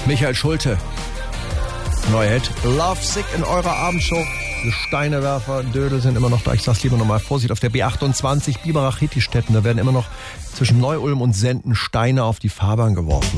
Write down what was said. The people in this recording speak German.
Michael Schulte. Neuer Hit. Love Sick in eurer Abendshow. Die Steinewerfer, Dödel sind immer noch da. Ich sag's lieber nochmal. Vorsicht auf der B28 Biberach-Hittistetten. Da werden immer noch zwischen Neu-Ulm und Senden Steine auf die Fahrbahn geworfen.